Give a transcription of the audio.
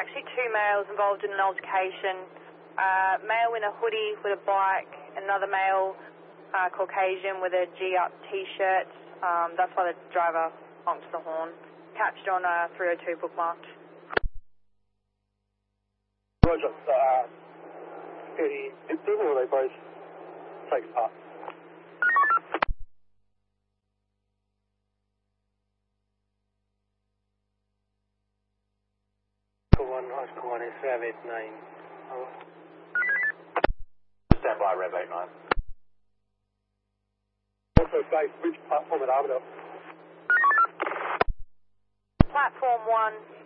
actually two males involved in an altercation. Male in a hoodie with a bike, another male, Caucasian with a G-up T-shirt. That's why the driver honked the horn. Captured on 302 bookmarked. Roger. Any victim or they both take part? Oscar 1 is Service 9. Stand by, Rev 89. Also base, which platform at Armadale? Platform 1.